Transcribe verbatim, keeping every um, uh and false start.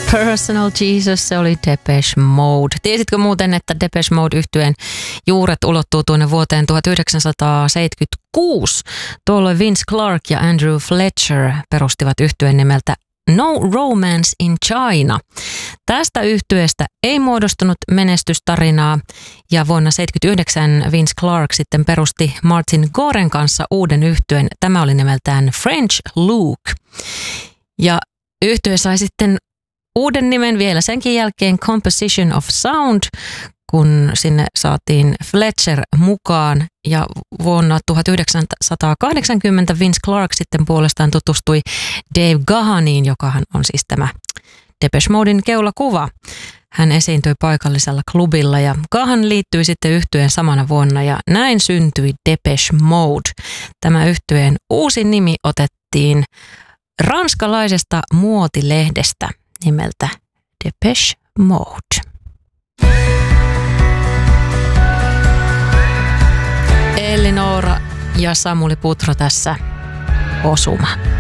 Personal Jesus, se oli Depeche Mode. Tiesitkö muuten, että Depeche Mode-yhtyeen juuret ulottuu tuonne vuoteen tuhatyhdeksänsataaseitsemänkymmentäkuusi? Tuolloin Vince Clarke ja Andrew Fletcher perustivat yhtyeen nimeltä No Romance in China. Tästä yhtyeestä ei muodostunut menestystarinaa ja vuonna tuhatyhdeksänsataaseitsemänkymmentäyhdeksän Vince Clarke sitten perusti Martin Goren kanssa uuden yhtyeen. Tämä oli nimeltään French Luke. Ja yhtye sai sitten uuden nimen vielä senkin jälkeen Composition of Sound, kun sinne saatiin Fletcher mukaan. Ja vuonna tuhatyhdeksänsataakahdeksankymmentä Vince Clarke sitten puolestaan tutustui Dave Gahaniin, jokahan on siis tämä Depeche Moden keulakuva. Hän esiintyi paikallisella klubilla ja Gahan liittyi sitten yhtyeen samana vuonna ja näin syntyi Depeche Mode. Tämä yhtyeen uusi nimi otettiin ranskalaisesta muotilehdestä nimeltä Depeche Mode. Elli Noora ja Samuli Putro tässä Osuma.